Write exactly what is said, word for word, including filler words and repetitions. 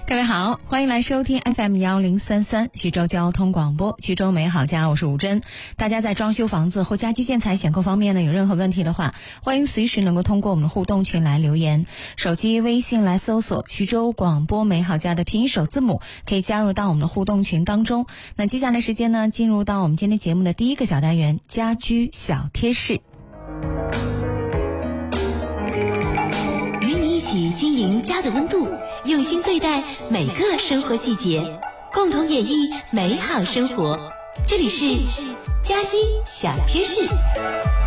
各位好，欢迎来收听 F M 一零三三 徐州交通广播，徐州美好家，我是吴珍。大家在装修房子或家居建材选购方面呢，有任何问题的话，欢迎随时能够通过我们的互动群来留言，手机微信来搜索徐州广播美好家的拼音首字母，可以加入到我们的互动群当中。那接下来时间呢，进入到我们今天节目的第一个小单元，家居小贴士。 与你一起经营家的温度，用心对待每个生活细节，共同演绎美好生活。这里是家居小贴士。